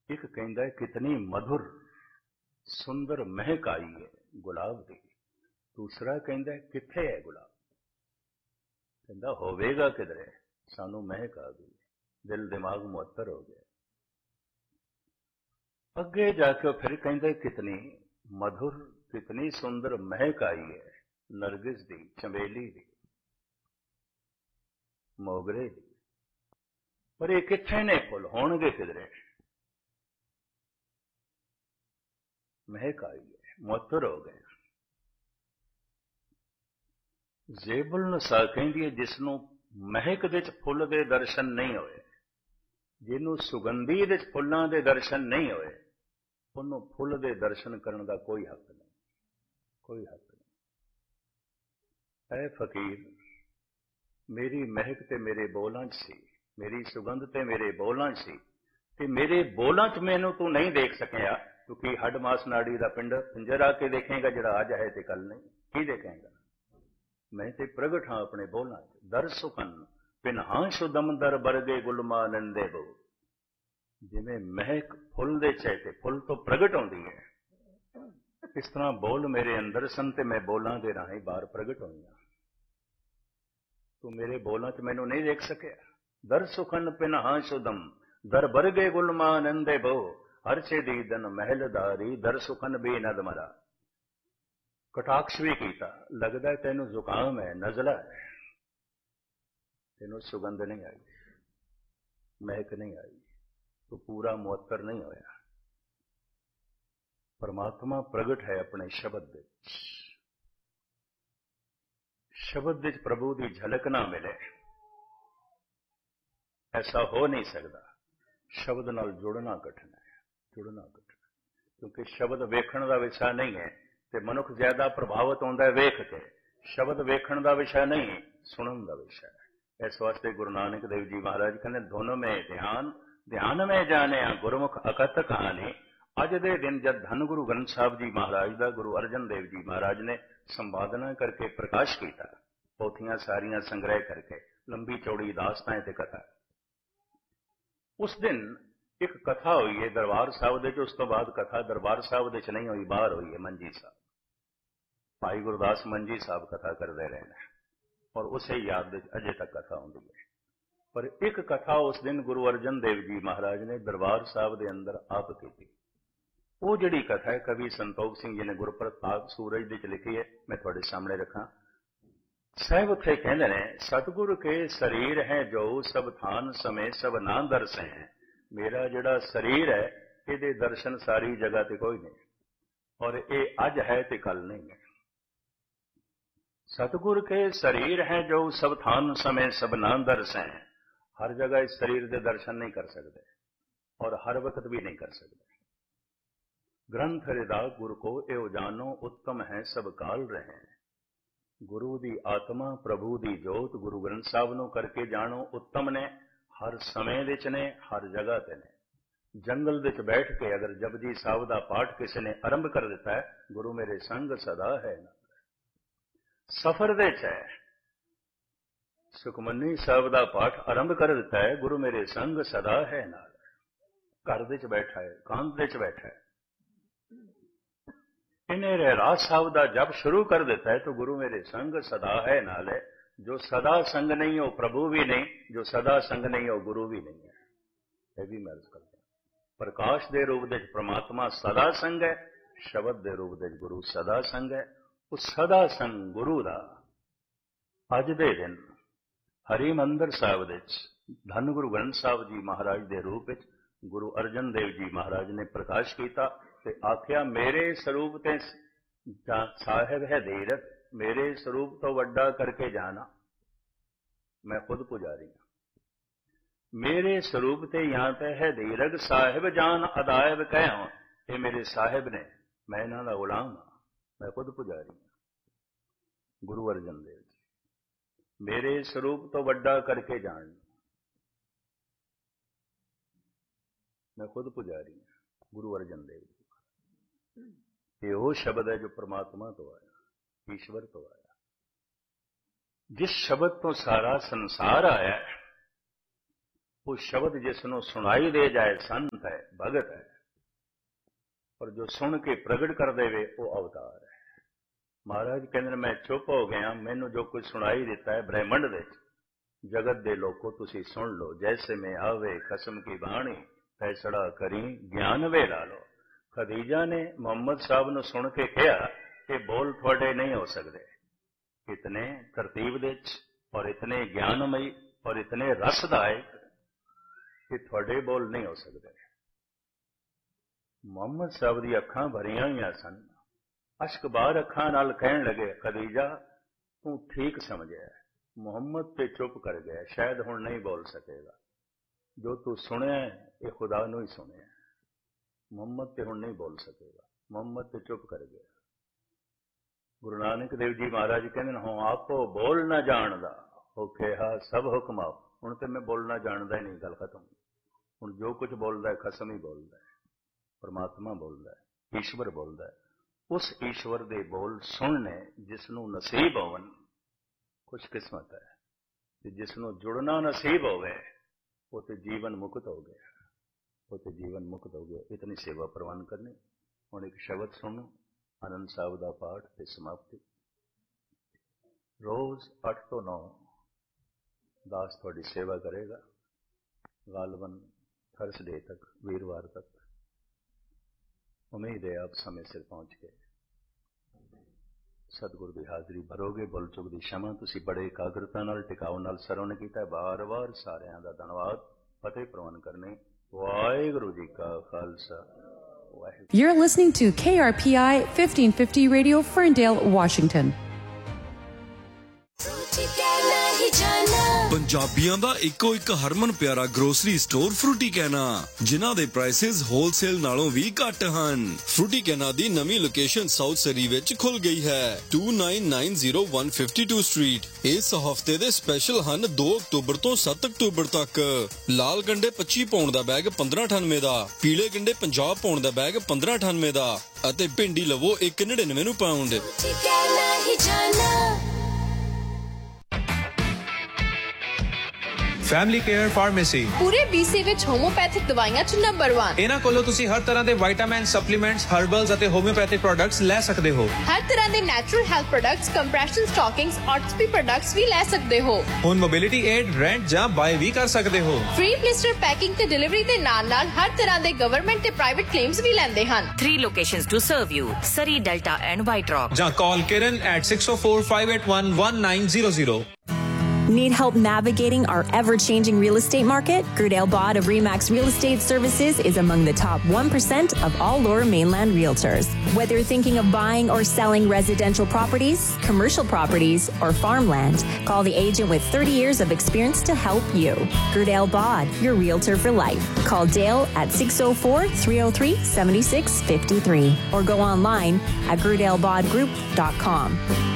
एक कहता है कितनी मधुर सुंदर महक आई है गुलाब की। दूसरा कहता है किथे है गुलाब, कहता होवेगा किधरे, सानू महक आ गई, दिल दिमाग मुअत्तर हो गया। अगे जाके फिर कहता है कितनी मधुर कितनी सुंदर महक आई है नरगिस दी, चमेली दी, मोगरे दी, पर ये किथे ने फुल होणगे किधरे, महक आई है, मुअत्तर हो गए। जेबुल नसा कहती है जिसनों महक दे फुल दे दर्शन नहीं होए, जिन्हों सुगंधी दे फुल्लां दे दर्शन नहीं होए, उन्होंने फुल दे दर्शन करने का कोई हक नहीं, कोई हक नहीं। ऐ फकीर मेरी महक ते मेरे बोलां च सी, मेरी सुगंध ते मेरे बोलां च सी, ते मेरे बोलां च मैनू तू नहीं देख सकिया, क्योंकि हड मास नाड़ी का पिंड पिंजर आके देखेगा जिहड़ा अज है ते कल नहीं, की देखेगा। मैं ते प्रगट हाँ अपने बोलां च, दर सुखन पिन्हां शुदम दर बरगे गुलमा नंदे बो। जिवें महक फुल दे चाहे फुल तो प्रगट होंदी है, इस तरह बोल मेरे अंदर सन ते मैं बोलां दे राहीं बाहर प्रगट होई हां। तू मेरे बोलां च मैनू नहीं देख सकिया। दर सुखन पिन्हां शुदम दर बरगे गुलमा नंदे बो, हरचे दी दन महलदारी दर सुखन भी नद मरा। कटाक्ष भी कीता, लगदा है तैनू जुकाम है, नजला है, तैनू सुगंध नहीं आई, महक नहीं आई, तो पूरा मुअत्तर नहीं होया। परमात्मा प्रगट है अपने शब्द दे, शब्द दे प्रभु की झलक ना मिले, ऐसा हो नहीं सकता। शब्द नाल जुड़ना कठिन है, जुड़ना कठिन, क्योंकि शब्द वेखण का विषय नहीं है, ते मनुख ज्यादा प्रभावित होता है वेख के, शब्द वेखण का विषय नहीं, सुनन का विषय है। इस वास्ते गुरु नानक देव जी महाराज कहते धुन में ध्यान, ध्यान में जाने गुरमुख अकत कहानी। अज दे दिन जब धन गुरु ग्रंथ साहब जी महाराज का गुरु अर्जन देव जी महाराज ने संपादना करके प्रकाश किया, पोथियां सारियां संग्रह करके, लंबी चौड़ी दास्तां ते कथा। उस दिन एक कथा हुई है दरबार साहब दे, उस तो बाद कथा दरबार साहब दे नहीं हुई, बाहर हुई है मंजी साहब। भाई गुरदास मंजी साहब कथा करते रहे हैं और उसे याद अजे तक कथा होंदी है। पर एक कथा उस दिन गुरु अर्जन देव जी महाराज ने दरबार साहब के अंदर आप की। वो जिहड़ी कथा है कवि संतोख सिंह जी ने गुरप्रताप सूरज दे च लिखी है, मैं थोड़े सामने रखा। साहब उत्थे कहते हैं सतगुर के शरीर है जो सब थान समय सब ना दर्शे हैं। मेरा जिहड़ा शरीर है ये दर्शन सारी जगह ते कोई नहीं, और ये अज है ते कल नहीं है। सतगुर के शरीर है जो सब थान समय सब ना दर्शे हैं। हर जगह इस शरीर के दर्शन नहीं कर सकते और हर वक्त भी नहीं कर सकते। ग्रंथ हृदा गुरु को एव जानो उत्तम है सब काल रहे। गुरु दी आत्मा प्रभु दी जोत गुरु ग्रंथ साहब नूं करके जानो उत्तम ने, हर समय विच ने, हर जगह ते ने। जंगल विच बैठ के अगर जपजी साहब दा पाठ किसी ने आरंभ कर दिता है, गुरु मेरे संग सदा है ना। सफर विच है, सुखमनी साहब दा पाठ आरंभ कर दिता है, गुरु मेरे संग सदा है नाल। घर विच बैठा है, कांत विच बैठा है, इन्हें रहरास साहब का जब शुरू कर देता है तो गुरु मेरे संग सदा है नाल है। जो सदा संग नहीं हो प्रभु भी नहीं, जो सदा संग नहीं हो गुरु भी नहीं है। यह भी मैं अर्ज करता हूं। प्रकाश दे रूप दे परमात्मा सदा संग है, शब्द दे रूप दे गुरु सदा संग है। उस सदा संग गुरु का अज दे दिन हरिमंदिर साहब दे धन गुरु ग्रंथ साहब जी महाराज के रूप में गुरु अर्जन देव जी महाराज ने प्रकाश किया ते आख्या मेरे स्वरूप ते साहिब है धीरज, मेरे स्वरूप तो वड्डा करके जाना, मैं खुद पुजारी हूं। मेरे स्वरूप ते यहां पे है धीरज, साहिब जान अदायब कह, ये मेरे साहिब ने, मैं इन्हां दा गुलाम हां, मैं खुद पुजारी हूं। गुरु अर्जन देव जी मेरे स्वरूप तो वड्डा करके जान, मैं खुद पुजारी हूं। गुरु अर्जन देव जी ये वो शब्द है जो परमात्मा तो आया, ईश्वर तो आया। जिस शब्द तो सारा संसार आया वो शब्द जिसनों सुनाई दे जाए संत है, भगत है, पर जो सुन के प्रगट कर देवे वो अवतार है। महाराज कहते मैं चुप हो गया, मैनू जो कुछ सुनाई दिता है ब्रह्मंड दे जगत दे लोको तुसी सुन लो, जैसे में आवे खसम की बाणी फैसला करी ज्ञान वे ला लो। खदीजा ने मोहम्मद साहब नू सुन के कहा कि बोल थोड़े नहीं हो सकते, इतने तरतीब दे और इतने ज्ञानमयी और इतने रसदायक कि थोड़े बोल नहीं हो सकते। मोहम्मद साहब दी अखां भरियां हुई सन, अश्क बार अखां नाल कहन लगे खदीजा तू ठीक समझिया, मुहम्मद ते चुप कर गया, शायद हुण नहीं बोल सकेगा, जो तू सुनिया ये खुदा नू ही सुनिया, मुहम्मद ते हुण नहीं बोल सकेगा, मुहम्मद ते चुप कर गया। गुरु नानक देव जी महाराज कहते हो आपो बोल ना जानदा हो कहा सब हुक्म आप, हुण ते मैं बोलना जानदा ही नहीं, गल खत्म। हुण जो कुछ बोलदा है खसम ही बोलदा है, परमात्मा बोलदा है, ईश्वर बोलदा है। उस ईश्वर दे बोल सुनने जिसनू नसीब होवन खुशकिस्मत है, ते जिसनू जुड़ना नसीब होवे वो ते जीवन मुक्त हो गया, वो ते जीवन मुक्त हो गया। इतनी सेवा प्रवान करनी। हुण एक शब्द सुनो, आनंद साहब का पाठ ते समाप्ति। रोज 8 तो 9 दास थोड़ी सेवा करेगा, गालबन थर्सडे तक, वीरवार तक। उम्मीद है आप समय सिर पहुंच के सतगुरु की हाजरी भरोगे। बुल चुक की क्षमा, तुसी बड़े एकाग्रता नाल टिकाव नाल सरवण कीता। बार बार सारिਆਂ ਦਾ धन्यवाद। फतेह प्रवान करने। वाहिगुरु जी का Khalsa. You're listening to KRPI 1550 Radio, Ferndale, Washington. पंजाबियां दा इको एक हरमन प्यारा ग्रोसरी स्टोर फ्रूटी कहना, जिन्हां दे प्राइसेस होलसेल नालों भी घट हन। फ्रूटी कहना दी नवी लोकेशन साउथ सरी विच खुल गई है, 2990 152 स्ट्रीट। इस हफ्ते दे स्पेशल हन 2 अक्तूबर तो 7 अक्तूबर तक। लाल गंडे 25 पाउंड दा बैग 1598 दा, पीले गंडे 50 पाउंड दा बैग 1598 दा अते भिंडी लवो 199 पाउंड। फैमिली केयर फार्मेसी पूरे BC विच होम्योपैथिक दवाइयां च नंबर 1। इना कोलो तुसी हर तरह दे विटामिन, सप्लीमेंट्स, हर्बल्स अते होम्योपैथिक प्रोडक्ट्स ले सकदे हो। हर तरह दे natural health products, compression stockings, ऑर्थोपी products भी ले सकदे हो। हुन मोबिलिटी एड रेंट जां बाय भी कर सकदे हो। फ्री ब्लिस्टर पैकिंग ते डिलीवरी दे नाल-नाल हर तरह दे गवर्नमेंट ते प्राइवेट क्लेम्स भी लेंदे हन। 3 locations to serve you: Surrey, Delta and White Rock. जां call Kiran at 604-581-1900. Need help navigating our ever-changing real estate market? Gerdale Bod of Remax Real Estate Services is among the top 1% of all Lower Mainland realtors. Whether you're thinking of buying or selling residential properties, commercial properties, or farmland, call the agent with 30 years of experience to help you. Gerdale Bod, your realtor for life. Call Dale at 604-303-7653 or go online at gerdalebodgroup.com.